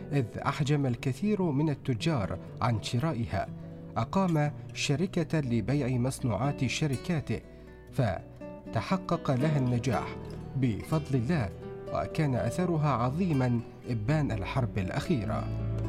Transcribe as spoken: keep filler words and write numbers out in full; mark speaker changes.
Speaker 1: إذ أحجم الكثير من التجار عن شرائها. أقام شركة لبيع مصنوعات شركاته، فتحقق لها النجاح بفضل الله، وكان أثرها عظيما إبان الحرب الأخيرة.